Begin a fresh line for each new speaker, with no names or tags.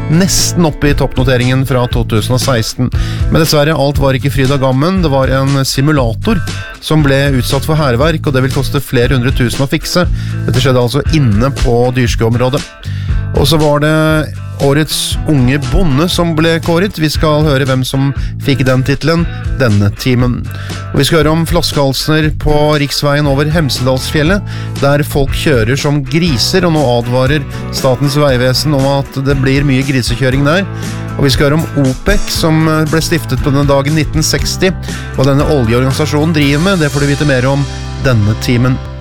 nesten oppe I toppnoteringen fra 2016. Men dessverre, alt var ikke fryd og gammen. Det var en simulator som ble utsatt for hærverk, og det vil koste flere 100 000 å fikse. Dette skjedde altså inne på Dyrskue-området. Og så var det årets unge bonde som ble kåret. Vi skal høre hvem som fikk den titlen denne timen. Og vi skal høre om flaskehalser på riksveien over Hemsedalsfjellet, der folk kjører som griser, og nå advarer Statens vegvesen om at det blir mye grisekjøring der. Og vi skal høre om OPEC, som ble stiftet på denne dagen 1960. Hva denne oljeorganisasjonen driver med, det får du vite mer om denne timen.